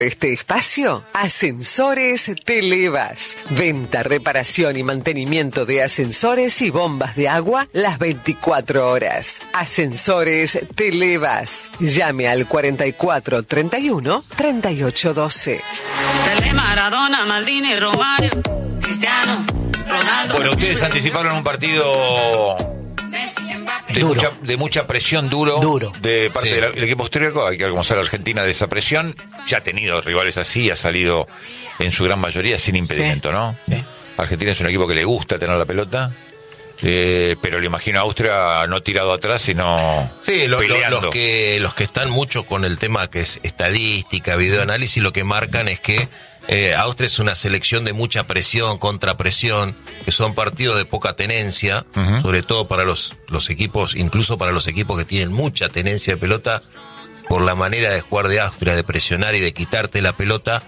Este espacio, Ascensores Televas. Venta, reparación y mantenimiento de ascensores y bombas de agua las 24 horas. Ascensores Televas. Llame al 44 31 38 12. Pelé, Maradona, Maldini, Romario, Cristiano, Ronaldo. Bueno, ustedes anticiparon un partido Messi, de mucha presión, duro. De parte del equipo austríaco. Hay que ver cómo sale Argentina de esa presión. Ya ha tenido rivales así, ha salido en su gran mayoría sin impedimento, ¿no? Sí. Argentina es un equipo que le gusta tener la pelota, pero le imagino a Austria no tirado atrás, sino peleando. Los que están mucho con el tema que es estadística, videoanálisis, lo que marcan es que Austria es una selección de mucha presión, contrapresión, que son partidos de poca tenencia, sobre todo para los equipos, incluso para los equipos que tienen mucha tenencia de pelota, por la manera de jugar de Austria, de presionar y de quitarte la pelota,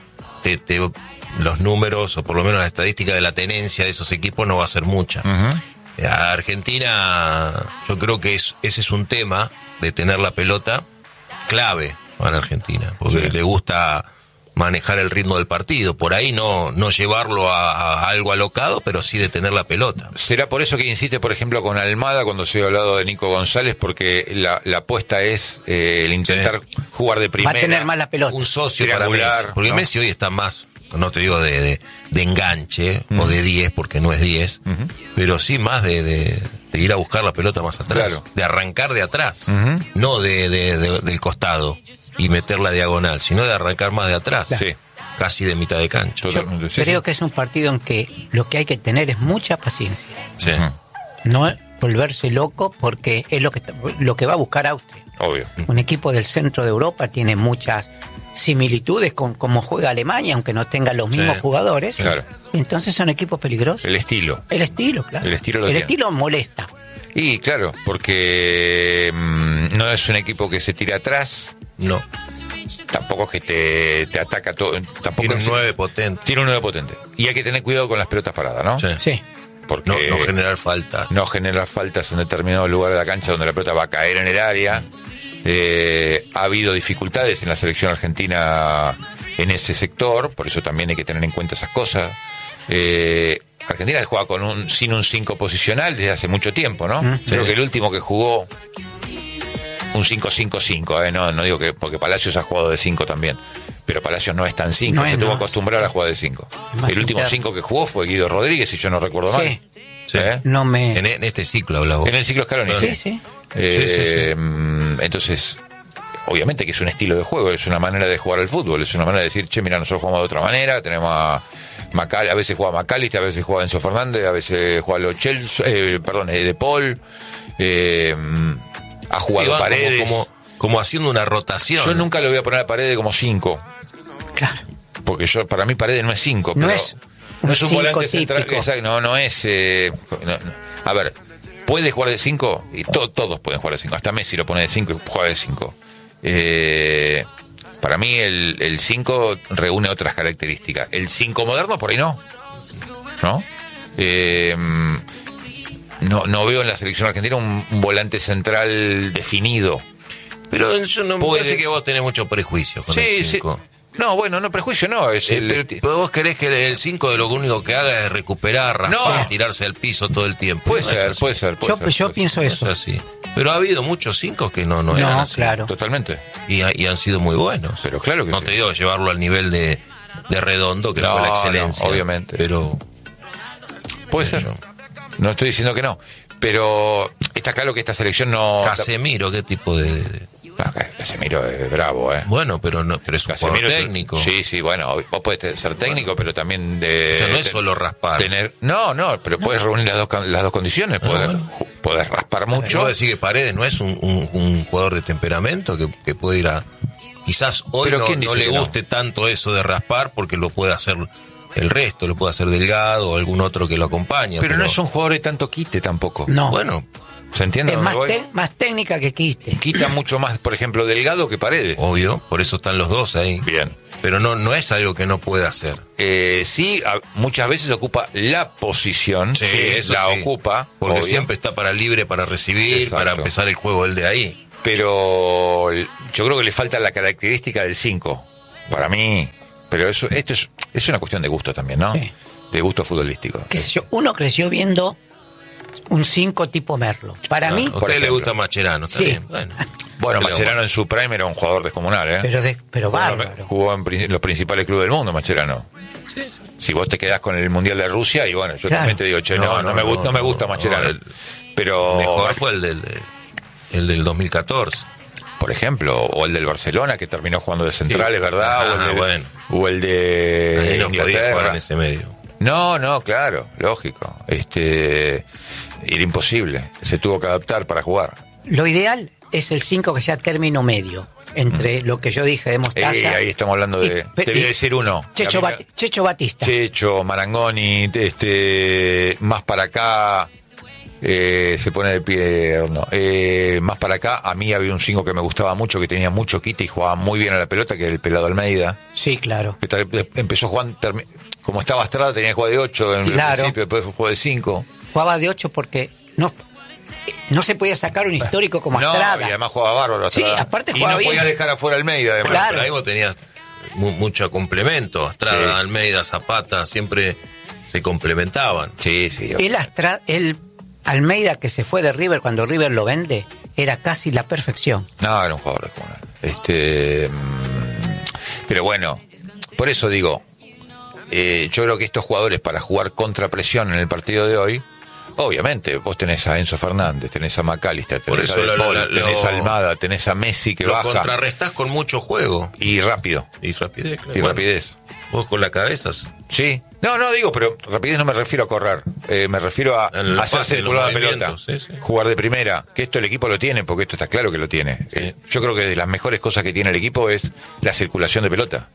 los números, o por lo menos la estadística de la tenencia de esos equipos no va a ser mucha. A Argentina, yo creo que ese es un tema de tener la pelota clave para Argentina, porque le gusta manejar el ritmo del partido, por ahí no llevarlo a algo alocado, pero sí de tener la pelota. ¿Será por eso que insiste, por ejemplo, con Almada cuando se ha hablado de Nico González? Porque la apuesta es el intentar jugar de primera. Va a tener más la pelota. Un socio para Messi, porque ¿no? Messi hoy está más, no te digo de enganche o de 10, porque no es 10, pero sí más de ir a buscar la pelota más atrás, de arrancar de atrás, no del costado y meterla diagonal, sino de arrancar más de atrás, casi de mitad de cancha. Creo que es un partido en que lo que hay que tener es mucha paciencia, no volverse loco, porque es lo que va a buscar Austria. Obvio. Un equipo del centro de Europa tiene muchas similitudes con cómo juega Alemania, aunque no tenga los mismos jugadores. Claro. Entonces son equipos peligrosos. El estilo, claro. El estilo molesta. Y claro, porque no es un equipo que se tira atrás. No. Tampoco es que te ataca todo. Tiene un 9 potente. Tiene un 9 potente. Y hay que tener cuidado con las pelotas paradas, ¿no? Sí. Porque no generar faltas. No generar faltas en determinados lugares de la cancha donde la pelota va a caer en el área. Ha habido dificultades en la selección argentina en ese sector, por eso también hay que tener en cuenta esas cosas. Argentina juega sin un 5 posicional desde hace mucho tiempo, ¿no? Creo que el último que jugó un 5-5-5, no digo que, porque Palacios ha jugado de 5 también, pero Palacios no es tan 5, se tuvo que acostumbrar a jugar de 5. El último 5 que jugó fue Guido Rodríguez, si yo no recuerdo mal. Sí. En este ciclo hablaba. En el ciclo Scaloni. Sí. Entonces, obviamente que es un estilo de juego, es una manera de jugar al fútbol, es una manera de decir, mira, nosotros jugamos de otra manera, tenemos a veces juega McAllister, a veces juega Enzo Fernández, a veces juega De Paul, ha jugado Paredes. Como haciendo una rotación. Yo nunca lo voy a poner a Paredes como 5. Claro. Porque para mí Paredes no es 5. No es un volante central. No es. A ver, ¿puede jugar de 5? Y todos pueden jugar de 5. Hasta Messi lo pone de 5 y juega de 5. Para mí el 5 reúne otras características. El 5 moderno por ahí no. No veo en la selección argentina un volante central definido. Pero yo no me parece que vos tenés mucho prejuicio con el 5. No, bueno, no prejuicio, no. Pero vos querés que el 5 lo único que haga es recuperar, raspar, tirarse al piso todo el tiempo. Puede ser. Yo pienso eso. Así. Pero ha habido muchos 5 que no eran así. Claro. Totalmente. Y han sido muy buenos. Pero claro que no te digo llevarlo al nivel de Redondo, que fue la excelencia. No, obviamente. Pero puede ser. No estoy diciendo que no. Pero está claro que esta selección no... Casemiro, ¿qué tipo de...? Casemiro es bravo, Bueno, pero es un jugador técnico. Sí, bueno, vos podés ser técnico, pero también no es solo raspar. No, pero puedes reunir las dos condiciones. Podés raspar mucho. Yo decir que Paredes no es un jugador de temperamento que puede ir a... Quizás hoy no le guste tanto eso de raspar, porque lo puede hacer el resto, lo puede hacer Delgado o algún otro que lo acompañe. Pero no es un jugador de tanto quite tampoco. No. Bueno, ¿se entiende? Es más técnica que quite. Quita mucho más, por ejemplo, Delgado que Paredes. Obvio, por eso están los dos ahí. Bien. Pero no es algo que no pueda hacer. Sí, muchas veces ocupa la posición. Sí, eso la sí. Ocupa. Porque obvio. siempre está para libre, para recibir, exacto, para empezar el juego el de ahí. Pero yo creo que le falta la característica del 5. Para mí, pero esto es una cuestión de gusto también, ¿no? Sí. De gusto futbolístico. ¿Qué sé yo? Uno creció viendo un 5 tipo Merlo. Para mí... A usted le gusta Mascherano, está Sí. bien. Bueno, Mascherano en su prime era un jugador descomunal, ¿eh? Pero bárbaro. Jugó en los principales clubes del mundo, Mascherano. Sí. Si vos te quedás con el Mundial de Rusia, y bueno, yo Claro. también te digo, che, no me gusta Mascherano. Pero Mejor fue el del 2014. por ejemplo, o el del Barcelona, que terminó jugando de centrales, Sí. ¿verdad? O el de Ahí no podía jugar Inglaterra. en ese medio. No, claro, lógico. Era imposible. Se tuvo que adaptar para jugar. Lo ideal es el 5 que sea término medio. Entre lo que yo dije de Mostaza... Ahí estamos hablando de... Te voy a decir uno. Checho Batista. Checho, Marangoni, más para acá... se pone de pie, no. Más para acá, a mí había un 5 que me gustaba mucho, que tenía mucho quite y jugaba muy bien a la pelota, que era el Pelado Almeida. Sí, claro. Que empezó jugando, como estaba Estrada, tenía que jugar de 8 en el principio, después jugó de 5. Jugaba de 8 porque no se podía sacar un histórico como Estrada. Y además jugaba bárbaro Estrada. Sí, aparte y jugaba no bien. podía dejar afuera Almeida, además. Claro. Pero ahí vos tenías mucho complemento. Estrada, Sí. Almeida, Zapata, siempre se complementaban. Sí. El Almeida que se fue de River cuando River lo vende era casi la perfección. No, era un jugador descomunal. Pero bueno, por eso digo, yo creo que estos jugadores para jugar contra presión en el partido de hoy, obviamente, vos tenés a Enzo Fernández, tenés a McAllister, Por tenés eso a De Paul, tenés a Almada, tenés a Messi que lo baja. contrarrestás con mucho juego. Y rápido. Y rapidez. claro. Y Bueno, rapidez. Vos con la cabeza. Sí. No, digo, pero rapidez no me refiero a correr. Me refiero a En el hacer pase, circular la los pelota. movimientos, sí. Jugar de primera. Que esto el equipo lo tiene, porque esto está claro que lo tiene. Sí. Yo creo que de las mejores cosas que tiene el equipo es la circulación de pelota.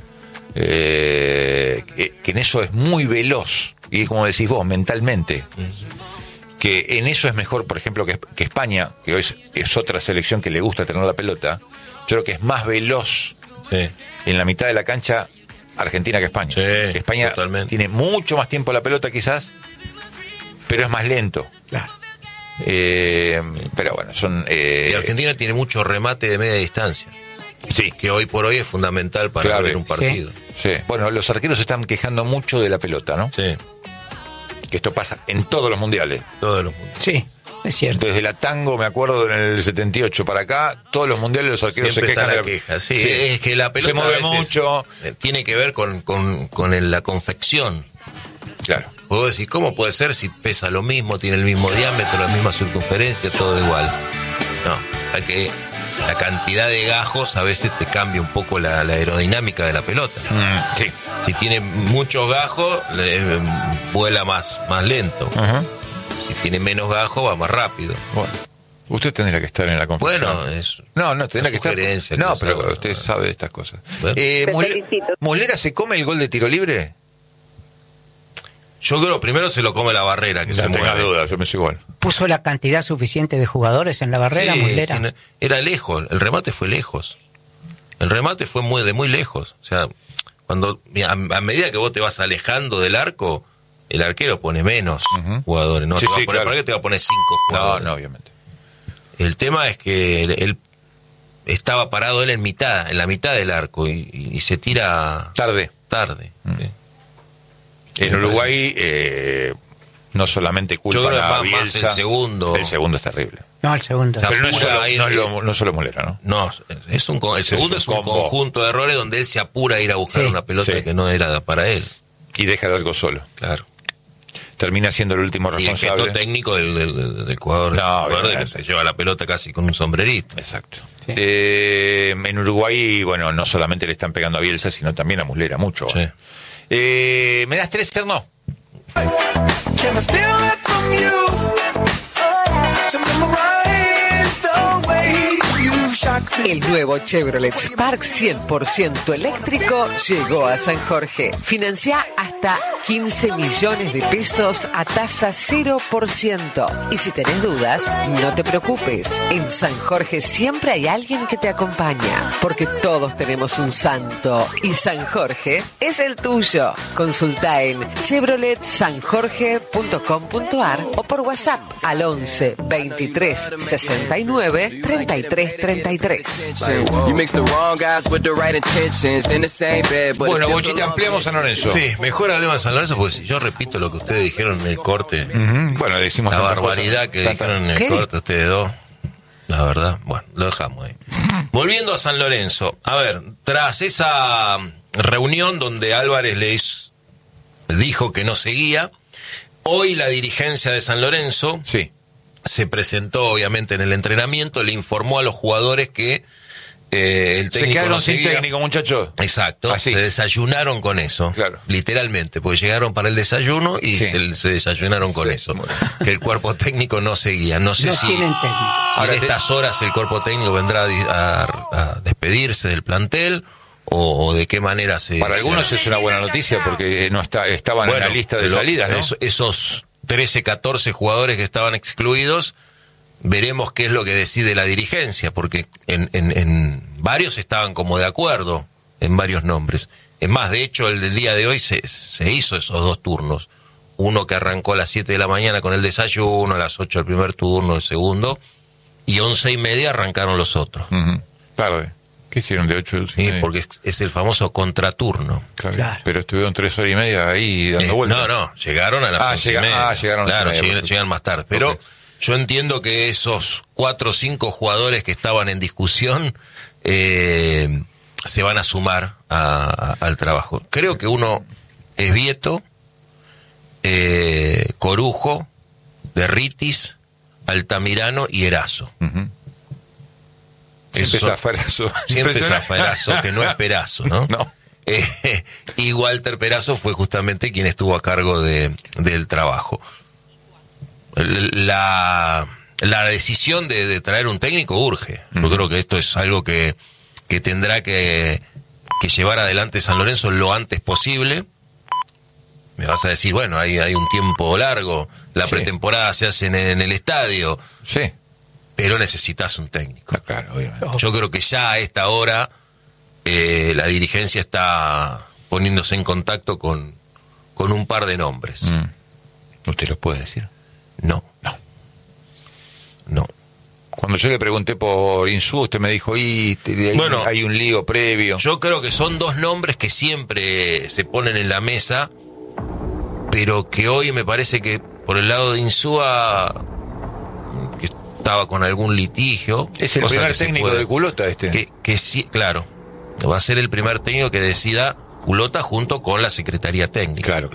Que en eso es muy veloz. Y como decís vos, mentalmente. Que en eso es mejor, por ejemplo, que España, que hoy es otra selección que le gusta tener la pelota. Yo creo que es más veloz Sí. en la mitad de la cancha Argentina que España. Sí, España totalmente. tiene mucho más tiempo la pelota quizás, pero es más lento. Claro. Pero bueno, son... Y Argentina tiene mucho remate de media distancia, sí, que hoy por hoy es fundamental para Clave. ver un partido. sí. Bueno, los arqueros se están quejando mucho de la pelota, ¿no? Sí, Que esto pasa en todos los mundiales. todos los mundos. Sí, es cierto. Desde la Tango, me acuerdo, en el 78 para acá, todos los mundiales los arqueros Siempre se está quejan la de queja. Sí, es que la pelota se mueve a veces, mucho. Tiene que ver con la confección. Claro. Vos decís, ¿cómo puede ser si pesa lo mismo, tiene el mismo diámetro, la misma circunferencia, todo igual? No, hay que la cantidad de gajos a veces te cambia un poco la aerodinámica de la pelota. Sí. Si tiene muchos gajos, vuela más lento. Ajá. Si tiene menos gajos, va más rápido. Bueno, usted tendría que estar en la confección. Bueno, es No, tendría que estar. sugerencia No, que pero sabe. usted sabe de estas cosas. Bueno. ¿Molera se come el gol de tiro libre? Yo creo primero se lo come la barrera, que No se tenga mueve. duda, yo me sigo igual. ¿Puso la cantidad suficiente de jugadores en la barrera, Sí, Muslera? sí, no, era lejos, el remate fue lejos. El remate fue de muy lejos. O sea, cuando a medida que vos te vas alejando del arco, el arquero pone menos jugadores. No Sí, te va sí, a poner, claro. ¿para qué te va a poner 5 jugadores? No, obviamente. El tema es que él estaba parado él en la mitad del arco y se tira Tarde. sí. En Uruguay no solamente Yo culpan creo que a más Bielsa. el segundo. El segundo es terrible. No, el segundo. La Pero no es apura solo, ahí- no es solo Molera, ¿no? No, el segundo es un combo. conjunto de errores donde él se apura a ir a buscar Sí. una pelota Sí. que no era para él. Y deja de algo solo. Claro. Termina siendo el último Y el gesto responsable. técnico del jugador, No, jugador de que obviamente. se lleva la pelota casi con un sombrerito. Exacto. Sí. En Uruguay, bueno, no solamente le están pegando a Bielsa, sino también a Muslera, mucho. Sí. ¿Me das 3, Cerno? Can I steal it from you? To memorize the way you shock me. El nuevo Chevrolet Spark 100% eléctrico llegó a San Jorge. Financia hasta 15 millones de pesos a tasa 0%. Y si tenés dudas, no te preocupes. En San Jorge siempre hay alguien que te acompaña, porque todos tenemos un santo y San Jorge es el tuyo. Consulta en chevroletsanjorge.com.ar o por WhatsApp al 11 23 69 33 33. 33. You mix the wrong guys with the right intentions in the same bed, but Bueno, Bochita, ampliamos San Lorenzo. Sí, mejor hablemos de San Lorenzo, porque si yo repito lo que ustedes dijeron en el corte, Bueno, decimos la otra barbaridad cosa. que dijeron en el corte ustedes dos, la verdad, bueno, lo dejamos ahí. Volviendo a San Lorenzo, a ver, tras esa reunión donde Álvarez dijo que no seguía, hoy la dirigencia de San Lorenzo Sí. se presentó obviamente en el entrenamiento, le informó a los jugadores que el técnico Se quedaron no sin seguía. técnico, muchachos. Exacto, Así. se desayunaron con eso, Claro. literalmente, porque llegaron para el desayuno y Sí. se desayunaron con eso, que el cuerpo técnico no seguía. No sé No si, tienen técnico. si Ahora en estas horas el cuerpo técnico vendrá a despedirse del plantel o de qué manera se... Para algunos es una buena noticia porque no estaban en la lista de salidas, ¿no? Esos 13, 14 jugadores que estaban excluidos, veremos qué es lo que decide la dirigencia, porque en varios estaban como de acuerdo en varios nombres. Es más, de hecho, el del día de hoy se hizo esos dos turnos. Uno que arrancó a las 7 de la mañana con el desayuno, a las 8 el primer turno, el segundo, y 11:30 arrancaron los otros. Ujú. Tarde. ¿Qué hicieron de 8? Sí, porque es el famoso contraturno. Claro. Pero estuvieron 3 horas y media ahí dando vueltas. No, llegaron a las 11:30. llegaron a las Claro, 11:30, llegan más tarde. Pero Ok. yo entiendo que esos 4 o 5 jugadores que estaban en discusión se van a sumar al trabajo. Creo que uno es Vieto, Corujo, Derritis, Altamirano y Erazo. Ujú. Esos Siempre son- Zafarazo. Siempre Impresionante. Zafarazo, que no es Perazo, ¿no? No. Y Walter Perazo fue justamente quien estuvo a cargo del trabajo. La decisión de traer un técnico urge. Yo creo que esto es algo que tendrá que llevar adelante San Lorenzo lo antes posible. Me vas a decir, bueno, hay un tiempo largo, la Sí. pretemporada se hace en el estadio, Sí. pero necesitas un técnico. Ah, claro, obviamente. Yo creo que ya a esta hora la dirigencia está poniéndose en contacto con un par de nombres. ¿Usted los puede decir? No. Cuando yo le pregunté por Insúa, usted me dijo, Bueno, hay un lío previo. Yo creo que son dos nombres que siempre se ponen en la mesa, pero que hoy me parece que por el lado de Insúa, que estaba con algún litigio. Es el cosa primer que se técnico puede- de Culota este. Que sí, claro. Va a ser el primer técnico que decida Culota junto con la Secretaría Técnica. Claro.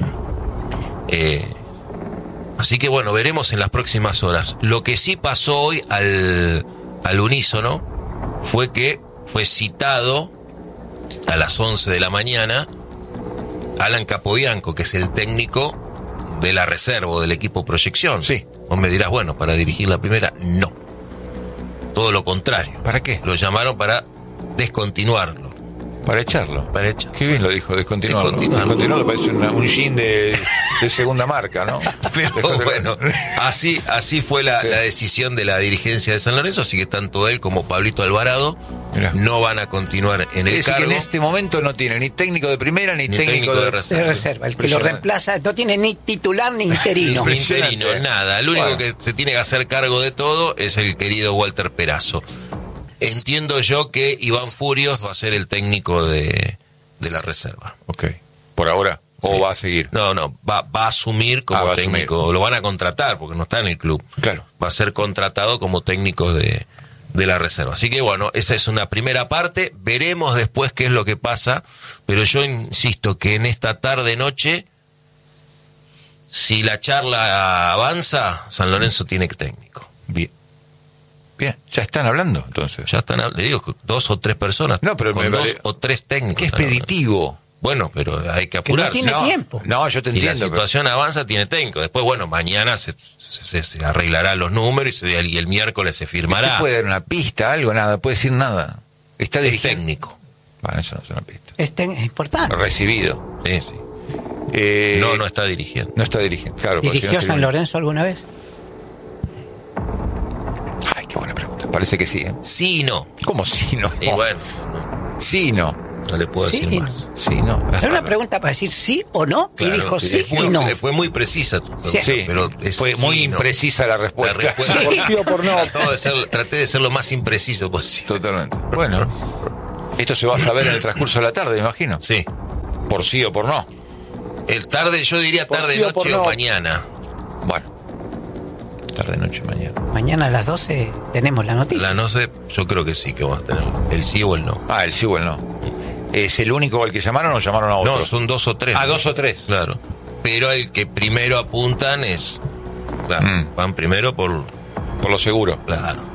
Así que bueno, veremos en las próximas horas. Lo que sí pasó hoy al unísono fue que fue citado a las 11 de la mañana Alan Capobianco, que es el técnico de la reserva o del equipo Proyección. Sí. Vos me dirás, bueno, para dirigir la primera, no. Todo lo contrario. ¿Para qué? Lo llamaron para descontinuarlo. Para echarlo. Para echar. Qué bien lo dijo, descontinuarlo. Descontinuarlo. Descontinuarlo parece un jean de segunda marca, ¿no? Pero bueno, así fue la Sí. decisión de la dirigencia de San Lorenzo, así que tanto él como Pablito Alvarado Mirá. no van a continuar en el Es decir, que cargo. en este momento no tiene ni técnico de primera ni técnico de reserva. De reserva. El que lo Impresionante. reemplaza no tiene ni titular ni interino. Ni Impresionante. interino, nada. El único Bueno. que se tiene que hacer cargo de todo es el querido Walter Perazo. Entiendo yo que Iván Furios va a ser el técnico de la reserva. Ok. ¿Por ahora? ¿O Sí. va a seguir? No, va a asumir como va a asumir. técnico. Lo van a contratar porque no está en el club. Claro. Va a ser contratado como técnico de la reserva. Así que bueno, esa es una primera parte. Veremos después qué es lo que pasa. Pero yo insisto que en esta tarde-noche, si la charla avanza, San Lorenzo tiene técnico. Bien. Bien. ¿Ya están hablando entonces? Ya están, le digo, 2 o 3 personas. No, pero con me 2 vale- o 3 técnicos. Qué están hablando. expeditivo. Bueno, pero hay que Que no apurarse. tiene tiempo. No, yo te Si la entiendo. pero- situación avanza, tiene técnico. Después, bueno, mañana se arreglará los números y el miércoles se ¿Usted firmará. puede dar una pista, algo, nada? ¿Puede decir nada? ¿Está Es dirigiendo? técnico. Bueno, eso no es una pista. Es importante. Recibido. Sí, sí. No está dirigiendo. No está dirigiendo, claro. porque ¿Dirigió si no San sería- Lorenzo alguna vez? Ay, qué buena pregunta. Parece que sí, ¿eh? Sí y no. ¿Cómo sí no? Y bueno, Sí no. No le puedo decir más. Sí, no. Era una pregunta para decir sí o no, Claro, y dijo sí y fue, no. Fue muy precisa tu pregunta, Sí. pero Fue muy sí, no. imprecisa la respuesta. La respuesta Sí. por sí o por no. Traté de ser lo más impreciso posible. Totalmente. Bueno, esto se va a saber en el transcurso de la tarde, me imagino. Sí. Por sí o por no. El tarde, yo diría Por tarde, sí o por noche o no. mañana. Bueno. Tarde, noche, mañana. Mañana a las 12 tenemos la noticia. La no sé, yo creo que sí que vamos a tener el sí o el no. Ah, el sí o el no. ¿Es el único al que llamaron o llamaron a otro? No, son 2 o 3. Ah, 2 o 3. Claro. Pero el que primero apuntan es... Claro, van primero por... Por lo seguro. Claro.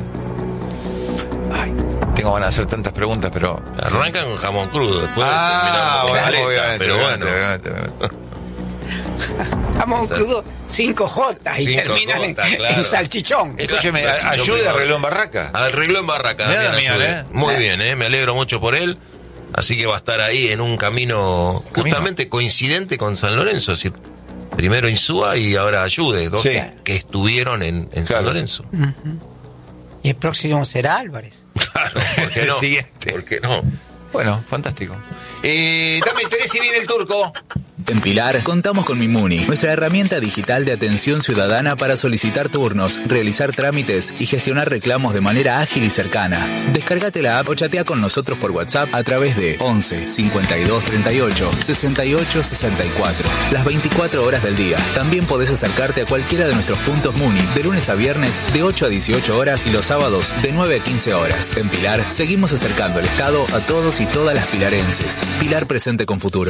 Ay, tengo ganas de hacer tantas preguntas, pero... Arrancan con jamón crudo, después Ah, terminan con bueno, paleta, obviamente, pero bueno. obviamente. Jamón Esas- crudo 5J y 5 terminan J, en, claro. en salchichón. Escúcheme, Salchichón ayude primero. arregló en Barraca. Arregló en Barraca. Mirá, Damián Damián, Ayude. Muy bien, me alegro mucho por él. Así que va a estar ahí en un camino justamente coincidente con San Lorenzo. Es decir, primero Insúa y ahora Ayude, dos Sí. que estuvieron en Claro. San Lorenzo. Y el próximo será Álvarez. Claro, ¿por qué El no? siguiente. ¿Por qué no? Bueno, fantástico. Dame interés si viene el turco. En Pilar contamos con Mimuni, nuestra herramienta digital de atención ciudadana para solicitar turnos, realizar trámites y gestionar reclamos de manera ágil y cercana. Descárgate la app o chatea con nosotros por WhatsApp a través de 11 52 38 68 64. Las 24 horas del día. También podés acercarte a cualquiera de nuestros puntos Muni de lunes a viernes de 8 a 18 horas y los sábados de 9 a 15 horas. En Pilar seguimos acercando el Estado a todos y todas las pilarenses. Pilar presente con futuro.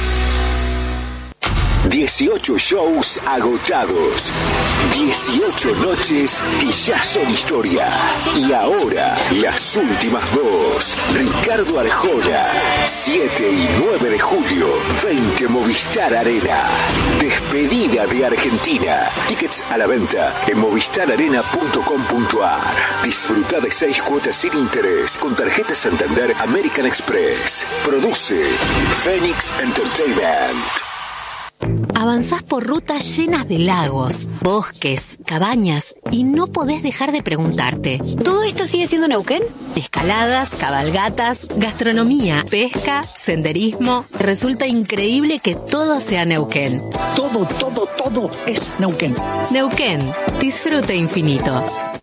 18 shows agotados, 18 noches que ya son historia. Y ahora, las últimas dos. Ricardo Arjona, 7 y 9 de julio, 20 Movistar Arena. Despedida de Argentina. Tickets a la venta en movistararena.com.ar. Disfruta de 6 cuotas sin interés con tarjeta Santander American Express. Produce Phoenix Entertainment. Avanzás por rutas llenas de lagos, bosques, cabañas y no podés dejar de preguntarte. ¿Todo esto sigue siendo Neuquén? Escaladas, cabalgatas, gastronomía, pesca, senderismo. Resulta increíble que todo sea Neuquén. Todo es Neuquén. Neuquén, disfrute infinito.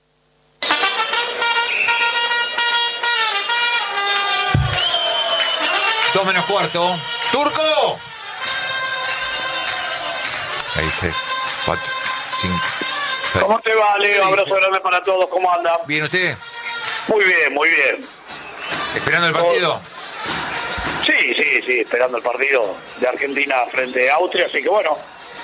Dos menos cuarto. ¡Turco! Ahí está. 4, 5, 6. ¿Cómo te va, Leo? Abrazo grande para todos. ¿Cómo anda? ¿Bien usted? Muy bien, muy bien. ¿Esperando el partido? Sí, esperando el partido de Argentina frente a Austria. Así que bueno,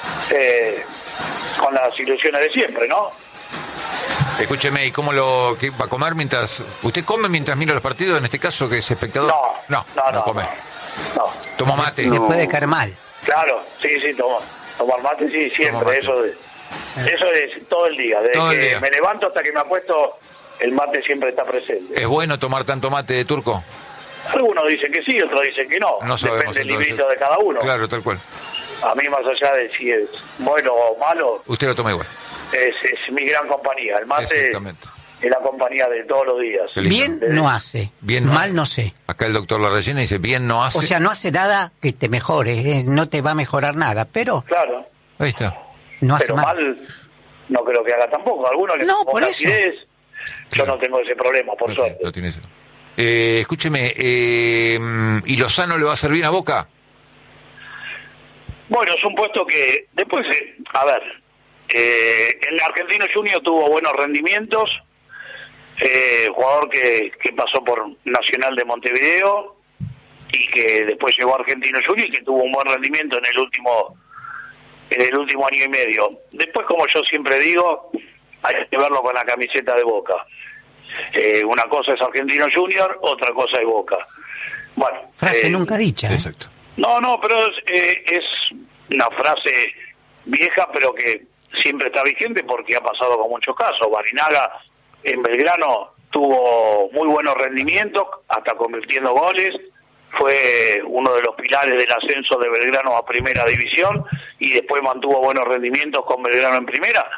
con las ilusiones de siempre, ¿no? Escúcheme, ¿y cómo qué va a comer mientras... ¿Usted come mientras mira los partidos, en este caso, que es espectador? No come. No. ¿Toma mate? Le puede caer mal. Claro, sí, tomar mate, sí, siempre. Mate. Eso es todo el día. Desde Todo el que día. me levanto hasta que me acuesto, el mate siempre está presente. ¿Es bueno tomar tanto mate, Turco? Algunos dicen que sí, otros dicen que no. No sabemos, Depende del entonces. librito de cada uno. Claro, tal cual. A mí, más allá de si es bueno o malo, Usted lo toma igual. es mi gran compañía. El mate Exactamente. es la compañía de todos los días. Qué lindo. Bien no hace, Bien no mal hace. no sé. Acá el doctor La Rellena dice, bien no hace. O sea, no hace nada que te mejore, no te va a mejorar nada, pero Claro, Ahí está. no hace pero mal. mal no creo que haga tampoco. A algunos les No, pongo por eso. acidez. Yo no tengo ese problema, por suerte. No tiene eso. Escúcheme, ¿y Lozano le va a hacer bien a Boca? Bueno, es un puesto que después, a ver, el Argentino Junior tuvo buenos rendimientos, jugador que pasó por Nacional de Montevideo y que después llegó a Argentino Junior y que tuvo un buen rendimiento en el último año y medio. Después, como yo siempre digo, hay que verlo con la camiseta de Boca. Una cosa es Argentino Junior, otra cosa es Boca. Bueno, Frase nunca dicha. Exacto. No, pero es una frase vieja, pero que siempre está vigente porque ha pasado con muchos casos. Barinaga en Belgrano tuvo muy buenos rendimientos, hasta convirtiendo goles. Fue uno de los pilares del ascenso de Belgrano a Primera División y después mantuvo buenos rendimientos con Belgrano en Primera.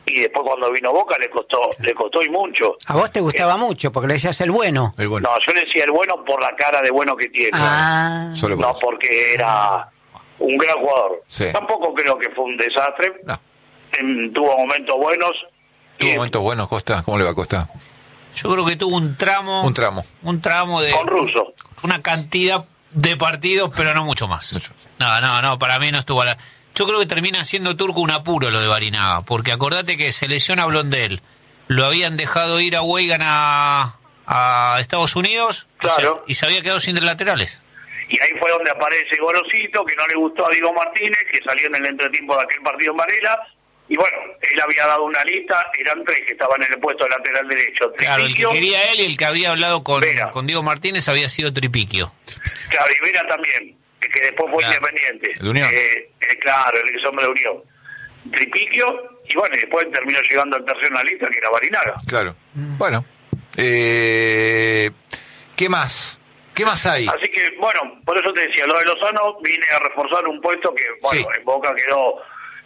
y después cuando vino Boca le costó y mucho. A vos te gustaba mucho, porque le decías el bueno. El bueno. No, yo le decía el bueno por la cara de bueno que tiene. Solo por No eso. porque era un gran jugador. Sí. Tampoco creo que fue un desastre. No. Tuvo momentos buenos. ¿Tuvo momentos buenos, Costa? ¿Cómo le va a Costa? Yo creo que tuvo un tramo de con Russo. una cantidad de partidos, pero no mucho más. No, para mí no estuvo a la... Yo creo que termina siendo Turco un apuro lo de Barinaga, porque acordate que se lesiona Blondel, lo habían dejado ir a Weigan a Estados Unidos, claro, y se había quedado sin laterales. Y ahí fue donde aparece Gorosito, que no le gustó a Diego Martínez, que salió en el entretiempo de aquel partido en Varela. Y bueno, él había dado una lista, eran 3 que estaban en el puesto de lateral derecho. Claro, el que Tripiquio, quería él y el que había hablado con Diego Martínez había sido Tripiquio. Claro, y Vera también, que después fue Independiente. ¿El Unión? Claro, el ex hombre de Unión. Tripiquio, y bueno, y después terminó llegando al tercero en la lista, que era Barinaga. Claro. Bueno. ¿Qué más? ¿Qué más hay? Así que, bueno, por eso te decía, lo de Lozano vine a reforzar un puesto que, bueno, Sí. en Boca quedó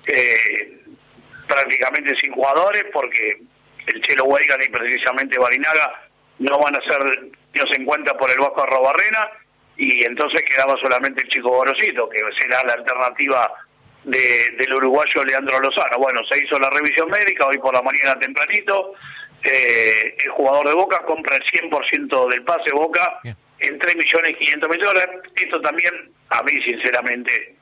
prácticamente sin jugadores, porque el Chelo Weigan y precisamente Barinaga no van a ser tenidos en cuenta por el Vasco Arrobarrena, y entonces quedaba solamente el chico Gorosito, que será la alternativa del uruguayo Leandro Lozano. Bueno, se hizo la revisión médica hoy por la mañana tempranito. El jugador de Boca compra el 100% del pase Boca. Bien. En $3.500.000. Esto también, a mí sinceramente,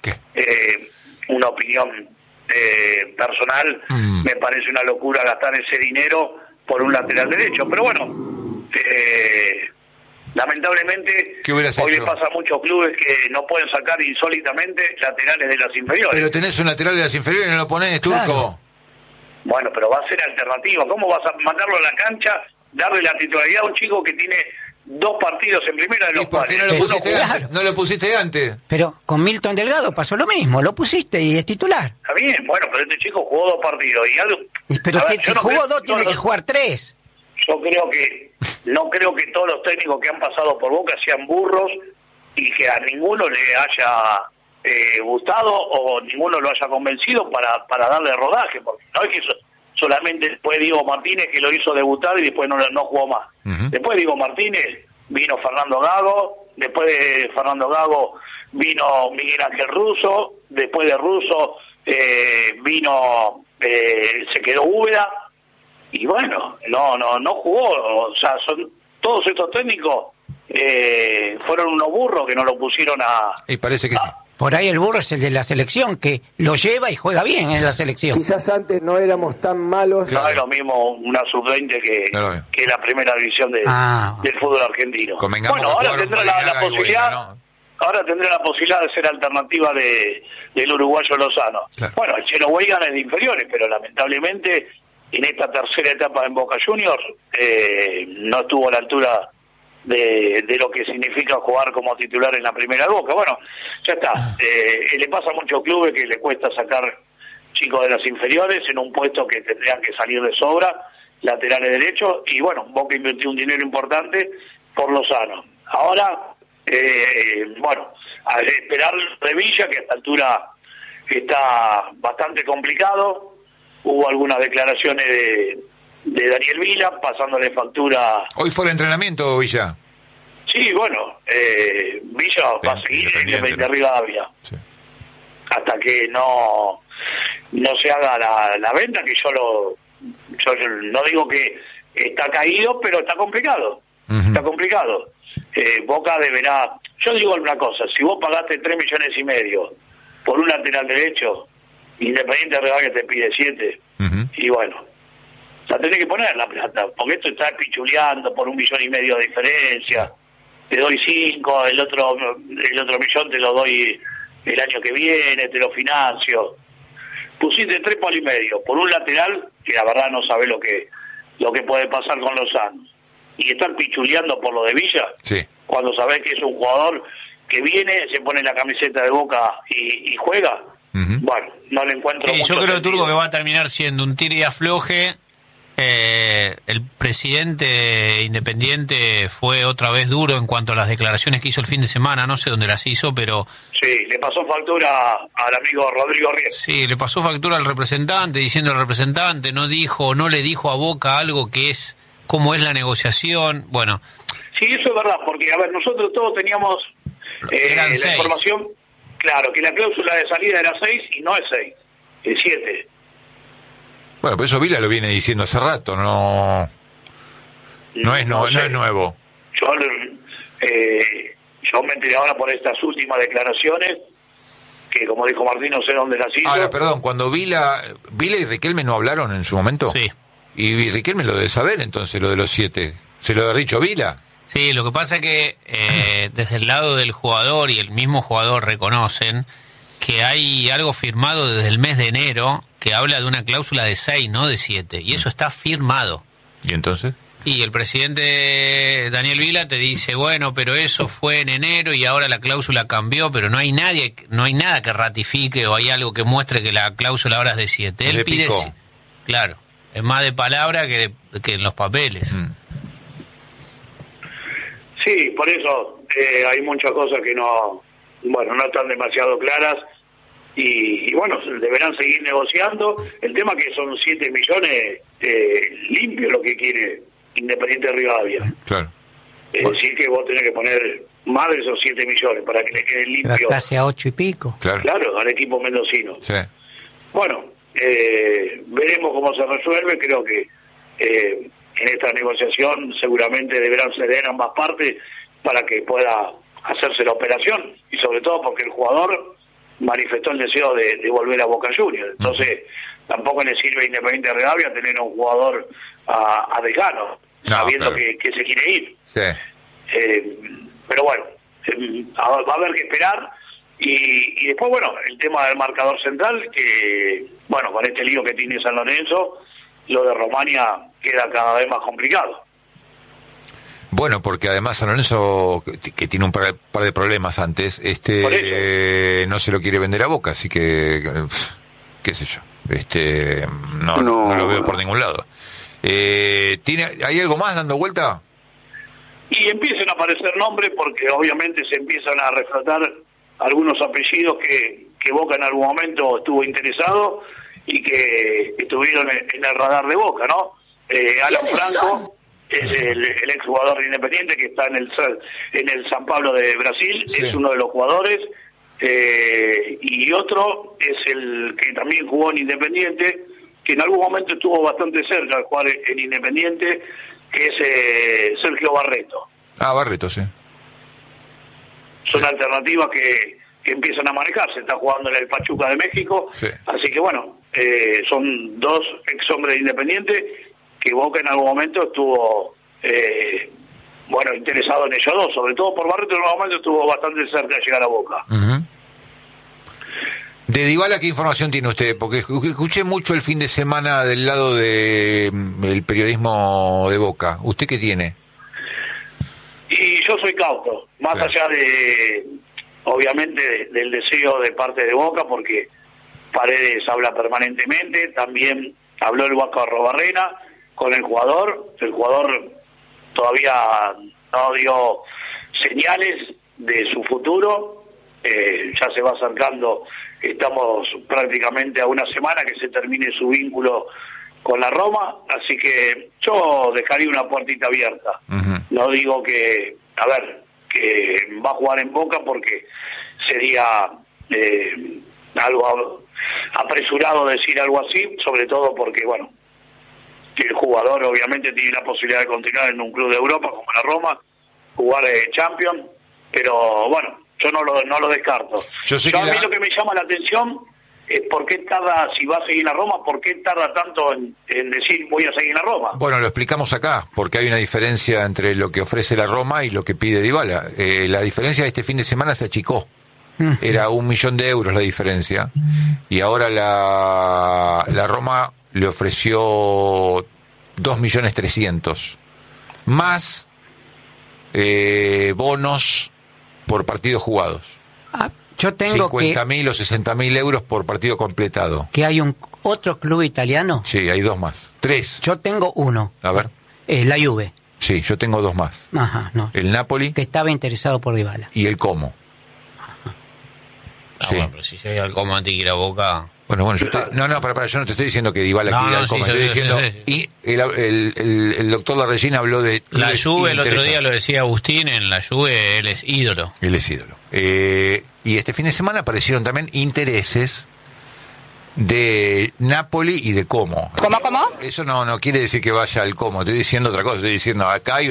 una opinión personal, me parece una locura gastar ese dinero por un lateral derecho. Pero bueno, lamentablemente hoy le pasa a muchos clubes que no pueden sacar insólitamente laterales de las inferiores. Pero tenés un lateral de las inferiores y no lo ponés, Turco. Claro. Bueno, pero va a ser alternativa. ¿Cómo vas a mandarlo a la cancha, darle la titularidad a un chico que tiene 2 partidos en primera de los cuales? No lo pusiste antes. Pero con Milton Delgado pasó lo mismo, lo pusiste y es titular. Está bien, bueno, pero este chico jugó 2 partidos y algo. Pero que si jugó 2 tiene que jugar 3. Yo creo que no creo que todos los técnicos que han pasado por Boca sean burros y que a ninguno le haya gustado o ninguno lo haya convencido para darle rodaje, porque no es que solamente después Diego Martínez, que lo hizo debutar y después no jugó más. Después de Diego Martínez vino Fernando Gago, después de Fernando Gago vino Miguel Ángel Russo, después de Russo se quedó Úbeda, y bueno, no jugó. O sea, son todos estos técnicos fueron unos burros que no lo pusieron a... Y parece que sí. Por ahí el burro es el de la selección, que lo lleva y juega bien en la selección. Quizás antes no éramos tan malos. No es lo mismo una sub-20 que la primera división del fútbol argentino. Bueno, ahora tendrá la posibilidad... Ahora tendrá la posibilidad de ser alternativa del uruguayo Lozano. Claro. Bueno, el Chelo Weigan es de inferiores, pero lamentablemente en esta tercera etapa en Boca Juniors no estuvo a la altura de lo que significa jugar como titular en la primera de Boca. Bueno, ya está. Le pasa a muchos clubes que le cuesta sacar chicos de las inferiores en un puesto que tendrían que salir de sobra, laterales derechos, y bueno, Boca invirtió un dinero importante por Lozano. Ahora, bueno, a esperar Revilla, que a esta altura está bastante complicado. Hubo algunas declaraciones de Daniel Vila, pasándole factura. ¿Hoy fue el entrenamiento, Villa? Sí, bueno, Villa va a seguir en Independiente Rivadavia. Sí. Hasta que no se haga la venta, que yo no digo que está caído, pero está complicado. Está complicado. Boca deberá... Yo digo una cosa, si vos pagaste 3,5 millones por un lateral derecho, Independiente Rivadavia te pide 7, y bueno, la tenés que poner la plata, porque esto está pichuleando por 1,5 millones de diferencia. Te doy 5, el otro millón te lo doy el año que viene, te lo financio. Pusiste 3,5 por un lateral que la verdad no sabe lo que puede pasar con Lozano. Y están pichuleando por lo de Villa, cuando sabés que es un jugador que viene, se pone la camiseta de Boca y juega. Bueno, no le encuentro mucho yo creo, sentido. Turco, que va a terminar siendo un tire y afloje El presidente Independiente fue otra vez duro en cuanto a las declaraciones que hizo el fin de semana, no sé dónde las hizo, pero... Sí, le pasó factura al amigo Rodrigo Riesco. Sí, le pasó factura al representante, diciendo el representante no le dijo a Boca algo que es cómo es la negociación, bueno... Sí, eso es verdad, porque, a ver, nosotros todos teníamos la información, claro, que la cláusula de salida era 6 y no es 6, es 7. Bueno, pero eso Vila lo viene diciendo hace rato, no es nuevo. Yo me enteré ahora por estas últimas declaraciones, que como dijo Martín, no sé dónde las hizo. Ahora, perdón, cuando Vila y Riquelme no hablaron en su momento. Sí. Y Riquelme lo debe saber, entonces, lo de los 7. ¿Se lo ha dicho Vila? Sí, lo que pasa es que desde el lado del jugador y el mismo jugador reconocen que hay algo firmado desde el mes de enero que habla de una cláusula de 6, no de 7, y eso está firmado. ¿Y entonces? Y el presidente Daniel Vila te dice, bueno, pero eso fue en enero y ahora la cláusula cambió, pero no hay nada que ratifique o hay algo que muestre que la cláusula ahora es de 7. Él pide, claro, es más de palabra que en los papeles. Sí, por eso hay muchas cosas que no están demasiado claras y bueno, deberán seguir negociando. El tema que son 7 millones limpio lo que quiere Independiente Rivadavia. Claro. Es decir, que vos tenés que poner más de esos 7 millones para que le quede limpio. Casi a 8 y pico. Claro, al equipo mendocino. Sí. Bueno, veremos cómo se resuelve. Creo que en esta negociación seguramente deberán ceder ambas partes para que pueda hacerse la operación y sobre todo porque el jugador manifestó el deseo de volver a Boca Juniors. Entonces tampoco le sirve a Independiente Rivadavia tener a un jugador a Decano, sabiendo que se quiere ir. Sí. Pero bueno, va a haber que esperar. Y después, bueno, el tema del marcador central, que, bueno, con este lío que tiene San Lorenzo, lo de Romania queda cada vez más complicado. Bueno, porque además San Lorenzo, que tiene un par de problemas antes, no se lo quiere vender a Boca, así que, qué sé yo, no lo veo por ningún lado. ¿Hay algo más dando vuelta? Y empiezan a aparecer nombres porque obviamente se empiezan a reflotar algunos apellidos que Boca en algún momento estuvo interesado y que estuvieron en el radar de Boca, ¿no? Alan Franco es el exjugador de Independiente que está en el San Pablo de Brasil, sí. Es uno de los jugadores, y otro es el que también jugó en Independiente, que en algún momento estuvo bastante cerca de jugar en Independiente, que es Sergio Barreto. Barreto, sí. Son alternativas que empiezan a manejarse. Está jugando en el Pachuca de México, sí. Así que bueno, son dos ex hombres de Independiente que Boca en algún momento estuvo interesado en ellos dos, sobre todo por Barreto en algún momento estuvo bastante cerca de llegar a Boca. Uh-huh. De Dybala, ¿qué información tiene usted? Porque escuché mucho el fin de semana del lado del periodismo de Boca. ¿Usted qué tiene? Y yo soy cauto, más allá de, obviamente, del deseo de parte de Boca, porque Paredes habla permanentemente, también habló el Vasco Arrobarrena con el jugador todavía no dio señales de su futuro, ya se va acercando, estamos prácticamente a una semana que se termine su vínculo con la Roma, así que yo dejaría una puertita abierta. Uh-huh. No digo que va a jugar en Boca porque sería algo apresurado decir algo así, sobre todo porque, bueno, el jugador obviamente tiene la posibilidad de continuar en un club de Europa como la Roma, jugar Champions, pero bueno, yo no lo descarto. A mí lo que me llama la atención es por qué tarda, si va a seguir en la Roma, por qué tarda tanto en decir voy a seguir en la Roma. Bueno, lo explicamos acá, porque hay una diferencia entre lo que ofrece la Roma y lo que pide Dybala. La diferencia de este fin de semana se achicó. Era 1 millón de euros la diferencia, y ahora la Roma le ofreció 2.300.000 más bonos por partidos jugados. Yo tengo 50.000 o 60.000 euros por partido completado. Que hay otro club italiano? Sí, hay 2 más. 3. Yo tengo uno. A ver. La Juve. Sí, yo tengo 2 más. Ajá, no. El Napoli. Que estaba interesado por Dybala. Y el Como. Sí. Bueno, pero si llega al Como antes que ir a Boca... Bueno, yo yo no te estoy diciendo que Dybala quiere ir al Como, estoy diciendo... Y el doctor Larrellina habló de... La Juve, el otro día lo decía Agustín, en la Juve él es ídolo. Él es ídolo. Y este fin de semana aparecieron también intereses de Napoli y de Como. ¿Cómo? Eso no quiere decir que vaya al Como, estoy diciendo otra cosa, estoy diciendo acá hay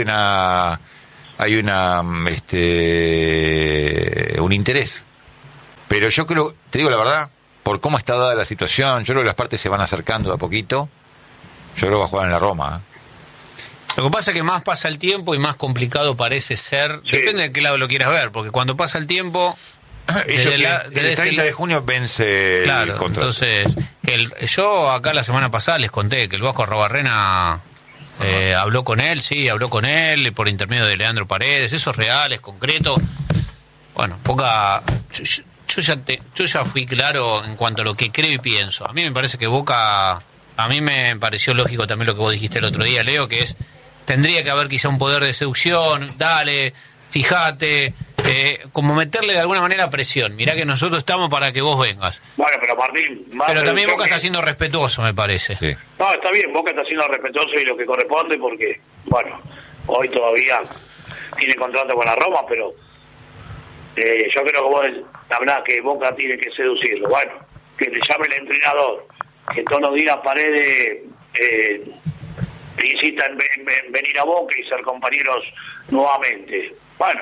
un interés. Pero yo creo, te digo la verdad, por cómo está dada la situación, yo creo que las partes se van acercando de a poquito. Yo creo que va a jugar en la Roma. Lo que pasa es que más pasa el tiempo y más complicado parece ser, depende de qué lado lo quieras ver, porque cuando pasa el tiempo... el 30 de junio vence el contrato. Entonces, yo acá la semana pasada les conté que el Vasco Arrobarrena habló con él, por intermedio de Leandro Paredes, eso es real, es concreto. Bueno, Boca, yo ya fui claro en cuanto a lo que creo y pienso. A mí me parece que Boca, a mí me pareció lógico también lo que vos dijiste el otro día, Leo, que tendría que haber quizá un poder de seducción, dale, fíjate, como meterle de alguna manera presión. Mirá que nosotros estamos para que vos vengas. Bueno, pero Martín... Pero también Boca está siendo respetuoso, me parece. Sí. No, está bien, Boca está siendo respetuoso y lo que corresponde porque, bueno, hoy todavía tiene contrato con la Roma, pero yo creo que vos hablás que Boca tiene que seducirlo. Bueno, que le llame el entrenador, que todos los días Paredes insista en venir a Boca y ser compañeros nuevamente. Bueno,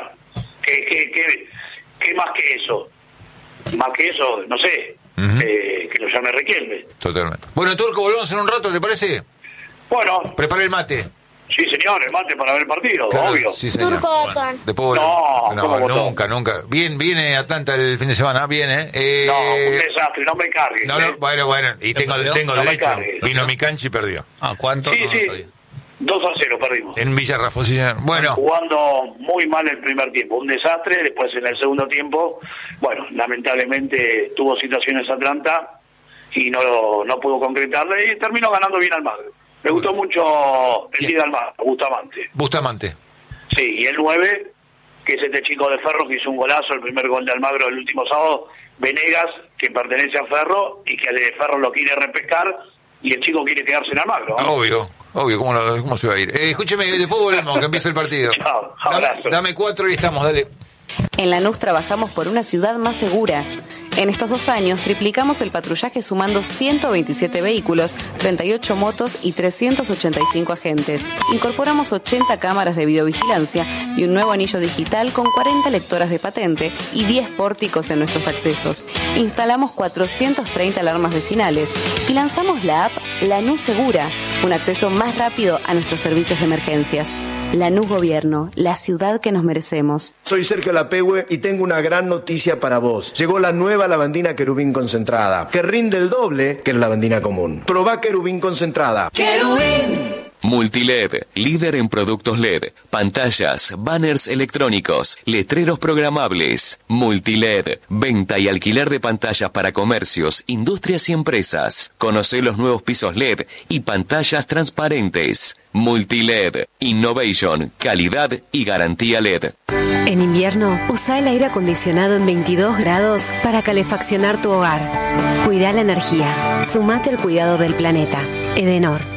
¿qué más que eso? Más que eso, no sé, que lo llame Riquelme. Totalmente. Bueno, Turco, volvemos en un rato, ¿te parece? Bueno. Prepara el mate. Sí, señor, el mate para ver el partido, claro, obvio. Sí, señor. Bueno. Después nunca. Viene Atlanta el fin de semana, viene. Un desastre, no me cargues. Bueno, y tengo derecho. Vino a mi cancha y perdió. ¿Cuánto? Sí. 2-0 perdimos. En Villarrafo, sí, señor. Bueno. Jugando muy mal el primer tiempo, un desastre. Después en el segundo tiempo, bueno, lamentablemente tuvo situaciones Atlanta y no pudo concretarle y terminó ganando bien Almagro. Me gustó mucho el día de Almagro, Bustamante. Sí, y el 9, que es este chico de Ferro que hizo un golazo, el primer gol de Almagro el último sábado, Venegas, que pertenece a Ferro y que de Ferro lo quiere repescar y el chico quiere quedarse en Almagro, ¿no? Obvio, ¿cómo se va a ir? Escúcheme, después volvemos, que empiece el partido. Chao, abrazo. Dame 4 y estamos, dale. En Lanús trabajamos por una ciudad más segura. En estos 2 años triplicamos el patrullaje sumando 127 vehículos, 38 motos y 385 agentes. Incorporamos 80 cámaras de videovigilancia y un nuevo anillo digital con 40 lectoras de patente y 10 pórticos en nuestros accesos. Instalamos 430 alarmas vecinales y lanzamos la app Lanús Segura, un acceso más rápido a nuestros servicios de emergencias. Lanús Gobierno, la ciudad que nos merecemos. Soy Sergio Lapehue y tengo una gran noticia para vos. Llegó la nueva lavandina Querubín concentrada, que rinde el doble que la lavandina común. Probá Querubín concentrada. ¡Querubín! Multiled, líder en productos LED, pantallas, banners electrónicos, letreros programables. Multiled, venta y alquiler de pantallas para comercios, industrias y empresas. Conocé los nuevos pisos LED y pantallas transparentes. Multiled, innovation, calidad y garantía LED. En invierno, usa el aire acondicionado en 22 grados para calefaccionar tu hogar. Cuida la energía. Sumate al cuidado del planeta. Edenor.